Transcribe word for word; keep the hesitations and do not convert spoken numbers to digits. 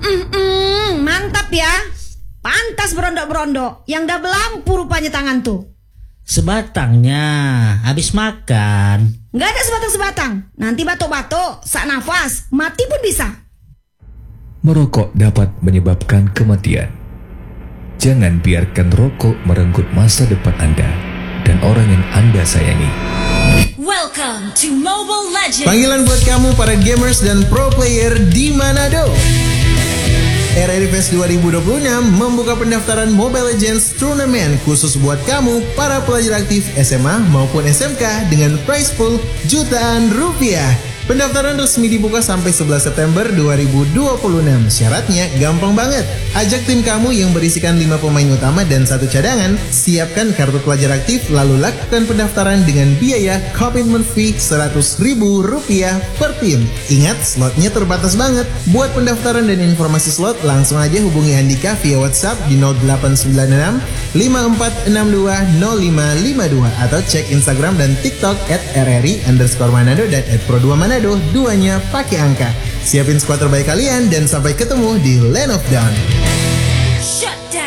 Mm-mm, mantap ya. Pantas berondok-berondok. Yang double lampu rupanya tangan tuh. Sebatangnya habis makan. Nggak ada sebatang-sebatang. Nanti batuk-batuk, sak nafas, mati pun bisa. Merokok dapat menyebabkan kematian. Jangan biarkan rokok merenggut masa depan Anda dan orang yang Anda sayangi. Welcome to Mobile Legends. Panggilan buat kamu para gamers dan pro player di Manado. R R I Fest dua ribu dua puluh enam membuka pendaftaran Mobile Legends Tournament khusus buat kamu para pelajar aktif S M A maupun S M K dengan prize pool jutaan rupiah. Pendaftaran resmi dibuka sampai sebelas September dua ribu dua puluh enam. Syaratnya gampang banget. Ajak tim kamu yang berisikan lima pemain utama dan satu cadangan. Siapkan kartu pelajar aktif lalu lakukan pendaftaran dengan biaya commitment fee seratus ribu rupiah per tim. Ingat, slotnya terbatas banget. Buat pendaftaran dan informasi slot langsung aja hubungi Handika via WhatsApp di nol delapan sembilan enam lima empat enam dua nol lima lima dua atau cek Instagram dan TikTok at rri underscore manado dan at pro dua manado. Duanya pakai angka. Siapin skuad terbaik kalian dan sampai ketemu di Land of Dawn. Shut down.